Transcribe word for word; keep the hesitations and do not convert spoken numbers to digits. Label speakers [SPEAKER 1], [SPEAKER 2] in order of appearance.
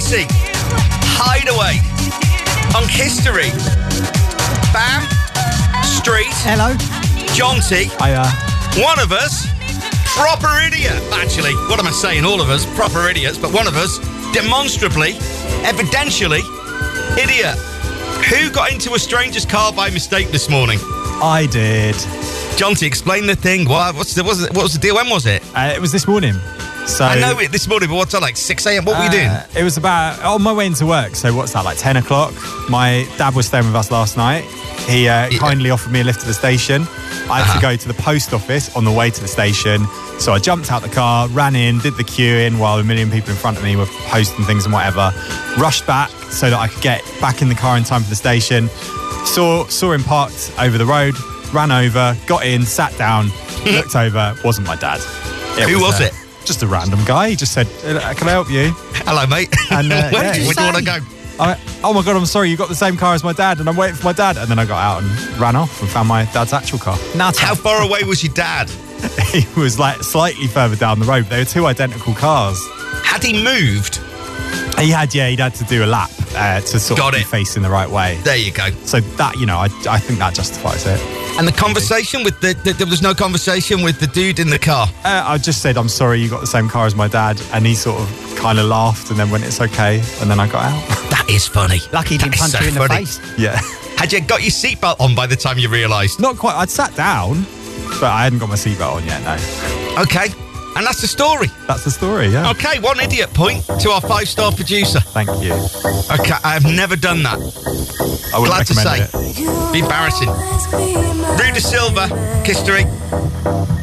[SPEAKER 1] Jonesy, Hideaway, on History, Bam, Street,
[SPEAKER 2] Hello.
[SPEAKER 1] Jonty,
[SPEAKER 2] Hiya.
[SPEAKER 1] one of us, proper idiot. Actually, what am I saying? All of us, proper idiots, but one of us, demonstrably, evidentially, idiot. Who got into a stranger's car by mistake this morning?
[SPEAKER 2] I did.
[SPEAKER 1] Jonty, explain the thing. What, what's the, what's the, what was the deal? When was it?
[SPEAKER 2] Uh, it was this morning. So
[SPEAKER 1] I know it this morning, but what's that, like six a.m? What were you doing?
[SPEAKER 2] Uh, it was about on my way into work. So what's that, like ten o'clock? My dad was staying with us last night. He uh,
[SPEAKER 1] Yeah.
[SPEAKER 2] kindly offered me a lift to the station. I had
[SPEAKER 1] Uh-huh.
[SPEAKER 2] to go to the post office on the way to the station. So I jumped out the car, ran in, did the queue in while a million people in front of me were posting things and whatever. Rushed back so that I could get back in the car in time for the station. Saw saw him parked over the road, ran over, got in, sat down, looked over. Wasn't my dad.
[SPEAKER 1] Who was
[SPEAKER 2] uh,
[SPEAKER 1] it?
[SPEAKER 2] Just a random guy. He just said, "Uh, can I help you?"
[SPEAKER 1] Hello, mate.
[SPEAKER 2] And, uh,
[SPEAKER 1] Where
[SPEAKER 2] yeah,
[SPEAKER 1] do you, where do you want to go?
[SPEAKER 2] I, oh my God, I'm sorry, you got the same car as my dad and I'm waiting for my dad. And then I got out and ran off and found my dad's actual car. Now
[SPEAKER 1] How far away was your dad?
[SPEAKER 2] he was like slightly further down the road. They were two identical cars.
[SPEAKER 1] Had he moved?
[SPEAKER 2] He had, yeah, he'd had to do a lap uh, to sort
[SPEAKER 1] Got
[SPEAKER 2] of be
[SPEAKER 1] it.
[SPEAKER 2] facing the right way.
[SPEAKER 1] There you go.
[SPEAKER 2] So that, you know, I, I think that justifies it.
[SPEAKER 1] And the conversation with the, the... There was no conversation with the dude in the car?
[SPEAKER 2] Uh, I just said, I'm sorry, you got the same car as my dad. And he sort of kind of laughed and then went, it's okay. And then I got out.
[SPEAKER 1] That is funny.
[SPEAKER 3] Lucky he
[SPEAKER 1] That
[SPEAKER 3] didn't
[SPEAKER 1] is
[SPEAKER 3] punch
[SPEAKER 1] so
[SPEAKER 3] you in the
[SPEAKER 1] funny.
[SPEAKER 3] face.
[SPEAKER 2] Yeah.
[SPEAKER 1] Had you got your seatbelt on by the time you realised?
[SPEAKER 2] Not quite. I'd sat down, but I hadn't got my seatbelt on yet, no.
[SPEAKER 1] Okay. And that's the story.
[SPEAKER 2] That's the story, yeah.
[SPEAKER 1] Okay, one idiot point to our five-star producer.
[SPEAKER 2] Thank you.
[SPEAKER 1] Okay, I have never done that.
[SPEAKER 2] I wouldn't
[SPEAKER 1] Glad to say.
[SPEAKER 2] recommend it.
[SPEAKER 1] Be embarrassing. Rue de Silva, History.